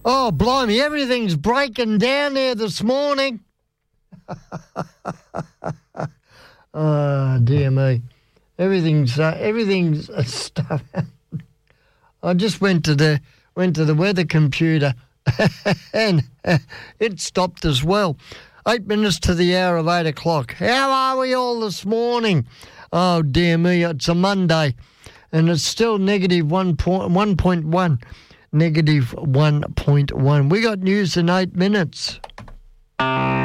Oh, blimey, everything's breaking down there this morning. Oh, dear me. Everything's stuff. I just went to the weather computer and it stopped as well. 8 minutes to the hour of 8 o'clock. How are we all this morning? Oh, dear me, it's a Monday and it's still negative 1.1. Negative 1.1. We got news in 8 minutes.